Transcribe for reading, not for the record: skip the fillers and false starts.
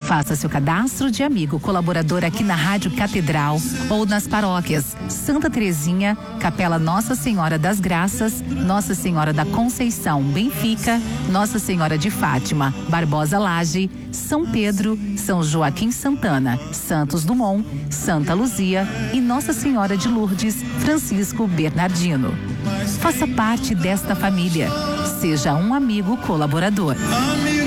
Faça seu cadastro de amigo colaborador aqui na Rádio Catedral ou nas paróquias Santa Terezinha, Capela Nossa Senhora das Graças, Nossa Senhora da Conceição, Benfica, Nossa Senhora de Fátima, Barbosa Laje, São Pedro, São Joaquim Santana, Santos Dumont, Santa Luzia e Nossa Senhora de Lourdes, Francisco Bernardino. Faça parte desta família. Seja um amigo colaborador.